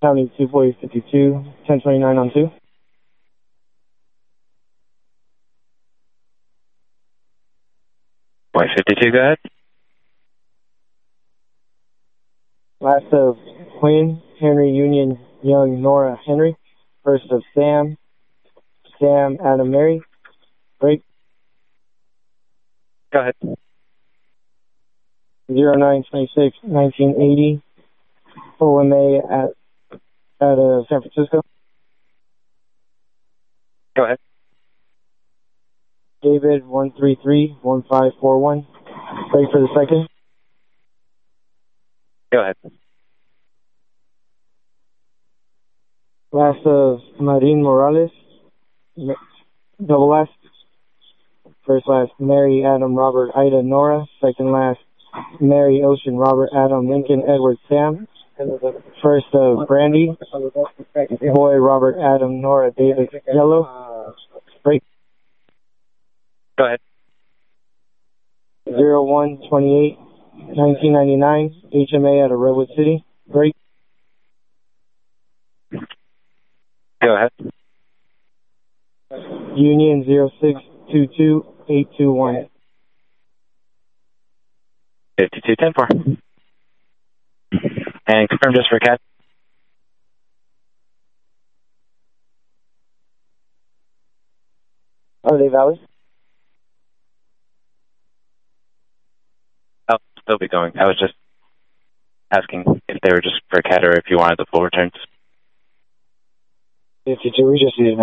County 24052, 1029 on 2. Point 52, go ahead. Last of Quinn, Henry, Union, Young, Nora, Henry. First of Sam, Adam, Mary. Break. Go ahead. 0926 1980. OMA at San Francisco. Go ahead. David 133-1541. Break for the second. Go ahead. Last of Marin Morales. Double last. First last, Mary, Adam, Robert, Ida, Nora. Second last, Mary, Ocean, Robert, Adam, Lincoln, Edward, Sam. First of Brandy, Boy, Robert, Adam, Nora, David, Yellow. Break. Go ahead. 0128 1999, HMA out of Redwood City. Break. Go ahead. Union 0622 821. 52-10-4. And confirm just for Cat. Are they valid? I'll still be going. I was just asking if they were just for Cat or if you wanted the full returns. 52, we just need to know.